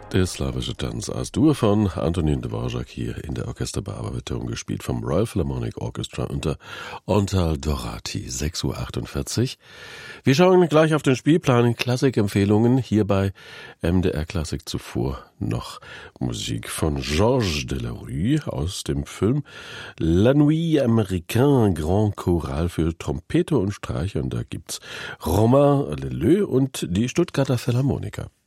Der slawische Tanz als Dur von Antonin Dvorak hier in der Orchesterbearbeitung, gespielt vom Royal Philharmonic Orchestra unter Antal Dorati, 6:48 Uhr. Wir schauen gleich auf den Spielplan, Klassikempfehlungen hier bei MDR Klassik. Zuvor noch Musik von Georges Delerue aus dem Film La Nuit Américaine, Grand Choral für Trompete und Streicher. Und da gibt's Romain Leleu und die Stuttgarter Philharmoniker.